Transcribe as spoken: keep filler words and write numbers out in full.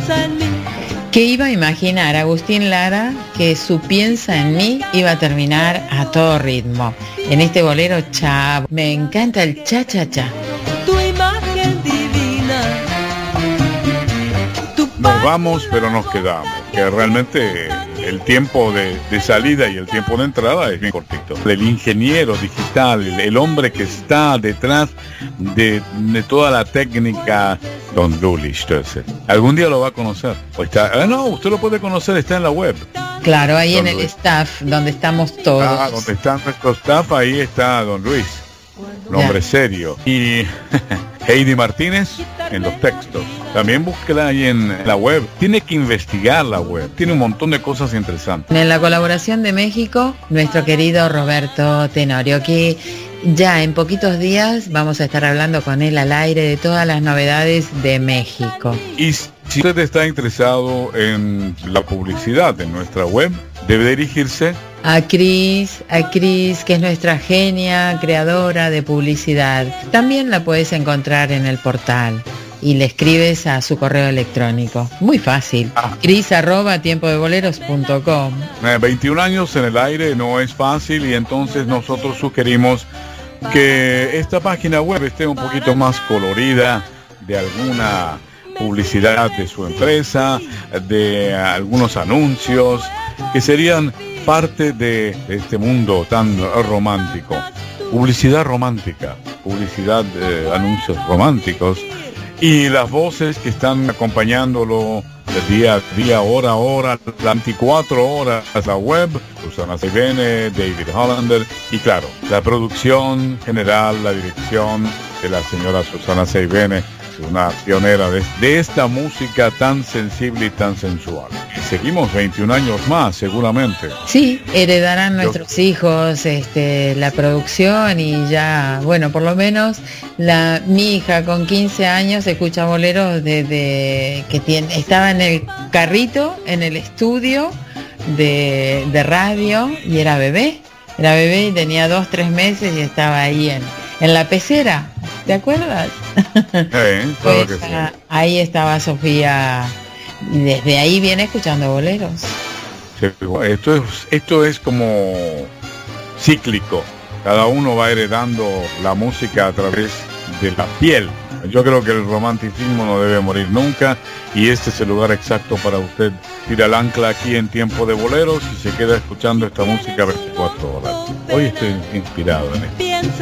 ¿Qué iba a imaginar Agustín Lara que su Piensa en mí iba a terminar a todo ritmo? En este bolero, cha, me encanta el cha cha cha. Tu imagen divina. Nos vamos, pero nos quedamos. Que realmente el tiempo de, de salida y el tiempo de entrada es bien cortito. El ingeniero digital, el, el hombre que está detrás de, de toda la técnica, Don Lulis. Algún día lo va a conocer. O está, ah, no, usted lo puede conocer, está en la web. Claro, ahí Don en el Luis. staff, donde estamos todos. Ah, donde está nuestro staff, ahí está Don Luis. Un hombre serio. Y Heidi Martínez en los textos. También búsquela ahí en la web. Tiene que investigar la web. Tiene un montón de cosas interesantes. En la colaboración de México, nuestro querido Roberto Tenorio, que ya en poquitos días vamos a estar hablando con él al aire de todas las novedades de México. Y si usted está interesado en la publicidad en nuestra web, debe dirigirse A Cris, a Cris, que es nuestra genia creadora de publicidad. También la puedes encontrar en el portal y le escribes a su correo electrónico. Muy fácil. Ah. Cris arroba tiempo de boleros punto com. Eh, veintiún años en el aire no es fácil y entonces nosotros sugerimos que esta página web esté un poquito más colorida, de alguna publicidad de su empresa, de algunos anuncios que serían parte de este mundo tan romántico. Publicidad romántica, publicidad de anuncios románticos y las voces que están acompañándolo de día a día, hora a hora, veinticuatro horas, la web, Susana Seivene, David Hollander y claro, la producción general, la dirección de la señora Susana Seivene, una pionera de, de esta música tan sensible y tan sensual. Y seguimos veintiún años más, seguramente. Sí, heredarán nuestros Yo... hijos este, la producción y ya, bueno, por lo menos la mi hija con quince años escucha boleros desde que tiene, estaba en el carrito, en el estudio de, de radio y era bebé. Era bebé y tenía dos, tres meses y estaba ahí en, en la pecera. ¿Te acuerdas? Eh, claro Pues, que sí. ah, ahí estaba Sofía y desde ahí viene escuchando boleros. Sí, esto es, esto es como cíclico. Cada uno va heredando la música a través de la piel. Yo creo que el romanticismo no debe morir nunca y este es el lugar exacto para usted. Tira el ancla aquí en Tiempo de Boleros y se queda escuchando esta música veinticuatro horas. Hoy estoy inspirado en esto.